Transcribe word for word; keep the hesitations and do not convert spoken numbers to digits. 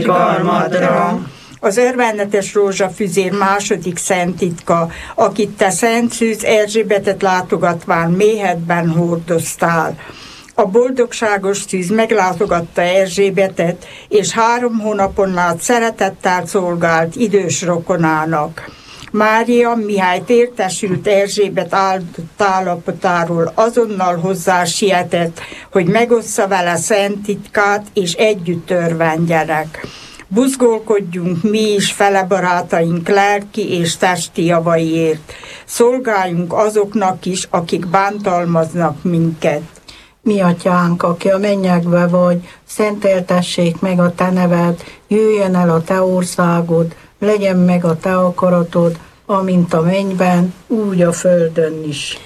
irgalmadra. Az örvendetes rózsafüzér második szenttitka, akit te Szent Szűz Erzsébetet látogatván méhedben hordoztál. A boldogságos szűz meglátogatta Erzsébetet, és három hónapon át szeretettel szolgált idős rokonának. Mária, mihály értesült Erzsébet áldott állapotáról, azonnal hozzá sietett, hogy megossza vele szent titkát, és együtt örvendjenek. Buzgolkodjunk mi is fele barátaink lelki és testi javaiért. Szolgáljunk azoknak is, akik bántalmaznak minket. Mi atyánk, aki a mennyekbe vagy, szenteltessék meg a te neved, jöjjön el a te országod, legyen meg a te akaratod, amint a mennyben, úgy a földön is.